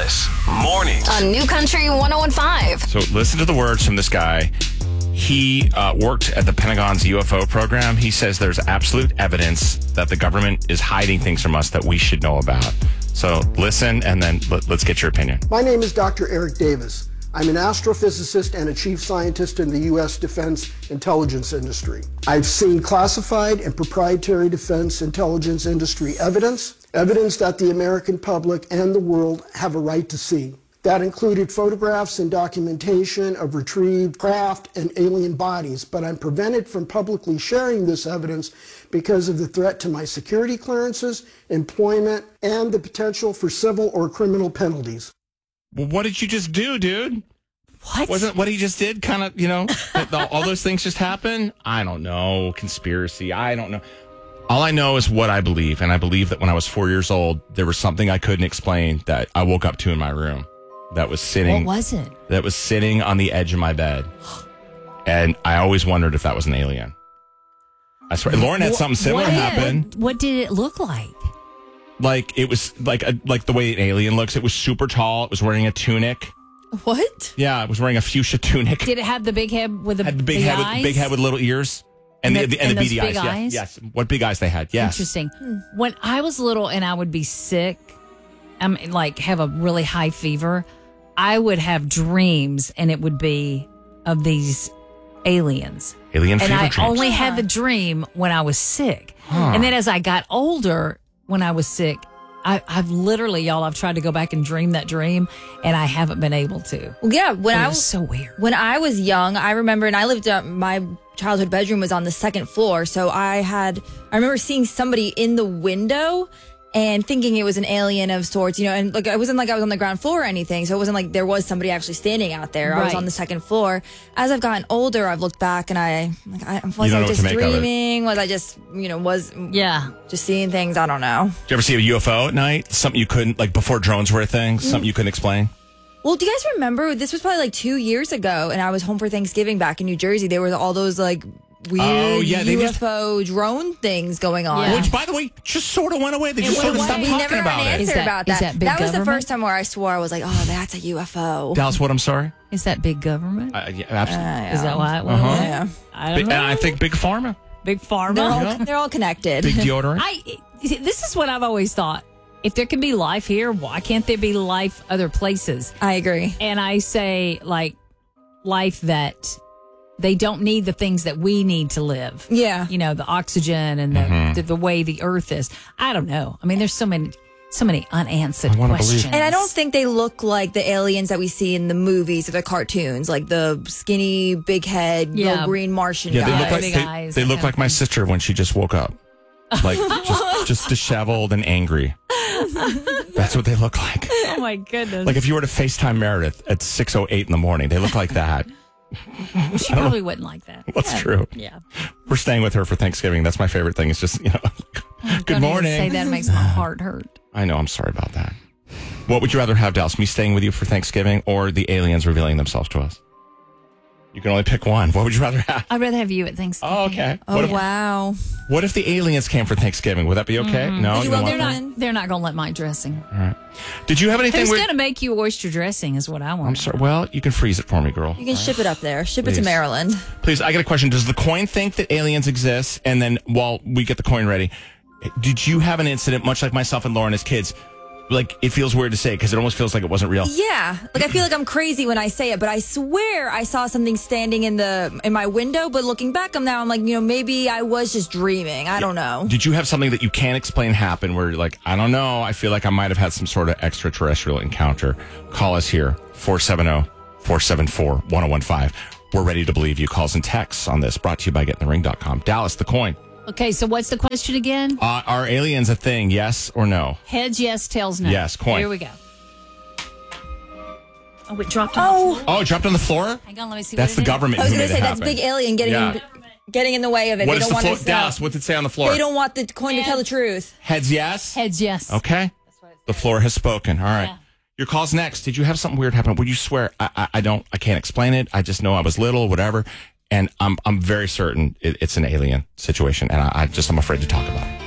Dallas Mornings on New Country 101.5. So listen to the words from this guy. He worked at the Pentagon's UFO program. He says there's absolute evidence that the government is hiding things from us that we should know about. So listen, and then let's get your opinion. My name is Dr. Eric Davis. I'm an astrophysicist and a chief scientist in the U.S. defense intelligence industry. I've seen classified and proprietary defense intelligence industry evidence that the American public and the world have a right to see. That included photographs and documentation of retrieved craft and alien bodies, but I'm prevented from publicly sharing this evidence because of the threat to my security clearances, employment, and the potential for civil or criminal penalties. Well, what did you just do, dude? What? Wasn't what he just did kind of, all those things just happened? I don't know. Conspiracy. I don't know. All I know is what I believe, and I believe that when I was 4 years old, there was something I couldn't explain that I woke up to in my room. That was sitting. What was it? That was sitting on the edge of my bed. And I always wondered if that was an alien. I swear. Lauren had something similar happen. What did it look like? Like, it was like the way an alien looks. It was super tall. It was wearing a tunic. What? Yeah, it was wearing a fuchsia tunic. Did it have the big head with the had the big head eyes? Big head with little ears. And the those beady big eyes. eyes? Yes. What big eyes they had. Yes. Interesting. When I was little and I would be sick, have a really high fever, I would have dreams, and it would be of these aliens. Alien fever dreams. And I only had the dream when I was sick. And then as I got older, when I was sick, I've literally, I've tried to go back and dream that dream, and I haven't been able to. Well, yeah, it was so weird. When I was young, I remember, and I lived my childhood bedroom was on the second floor, so I remember seeing somebody in the window and thinking it was an alien of sorts, and it wasn't like I was on the ground floor or anything, so it wasn't like there was somebody actually standing out there. Right. I was on the second floor. As I've gotten older, I've looked back and was I just dreaming? Was I just, just seeing things? I don't know. Did you ever see a UFO at night? Something you couldn't, before drones were a thing? Something you couldn't explain? Well, do you guys remember, this was probably 2 years ago, and I was home for Thanksgiving back in New Jersey. There were all those weird UFO drone things going on. Yeah. Which, by the way, just sort of went away. They just sort of stopped talking never about had an it. answer about that. That was the first time where I swore I was like, oh, that's a UFO. Dallas, what? I'm sorry? Is that big government? Yeah, absolutely. Is that why it went away? Yeah. I don't know. And I think big pharma. Big pharma? They're all connected. Big deodorant. This is what I've always thought. If there can be life here, why can't there be life other places? I agree. And I say, life that they don't need the things that we need to live. Yeah. The oxygen and the way the earth is. I don't know. I mean, there's so many unanswered questions. And I don't think they look like the aliens that we see in the movies or the cartoons, like the skinny, big head, little green Martian guy. They look like my sister when she just woke up. Just disheveled and angry. That's what they look like. Oh, my goodness. Like if you were to FaceTime Meredith at 6:08 in the morning, they look like that. She probably wouldn't like that. That's true. Yeah. We're staying with her for Thanksgiving. That's my favorite thing. It's just, good morning. Say that makes my heart hurt. I know. I'm sorry about that. What would you rather have, Dallas? Me staying with you for Thanksgiving or the aliens revealing themselves to us? You can only pick one. What would you rather have? I'd rather have you at Thanksgiving. Oh, okay. Wow. What if the aliens came for Thanksgiving? Would that be okay? No. They're not going to let my dressing. All right. Did you have anything? Who's going to make you oyster dressing? Is what I want. I'm sorry. Well, you can freeze it for me, girl. You can ship it up there. Ship it to Maryland. Please. I got a question. Does the coin think that aliens exist? And then while we get the coin ready, did you have an incident, much like myself and Lauren as kids? It feels weird to say because it almost feels like it wasn't real. Yeah. I feel like I'm crazy when I say it, but I swear I saw something standing in my window, but looking back I'm like, maybe I was just dreaming. I don't know. Did you have something that you can't explain happen where you're like, I don't know, I feel like I might have had some sort of extraterrestrial encounter? Call us here, 470-474-1015. We're ready to believe you. Calls and texts on this, brought to you by GetInTheRing.com. Dallas, the coin. Okay, so what's the question again? Are aliens a thing, yes or no? Heads, yes. Tails, no. Yes, coin. Here we go. Oh, it dropped on the floor. Oh, it dropped on the floor? Hang on, let me see. That's the government. I was going to say that's big alien getting in the way of it. What they is don't the want floor? Dallas, what did it say on the floor? They don't want the coin to tell the truth. Heads, yes? Heads, yes. Okay. The floor has spoken. All right. Yeah. Your call's next. Did you have something weird happen? Would you swear? I can't explain it. I just know I was little, whatever. And I'm very certain it's an alien situation, and I'm afraid to talk about it.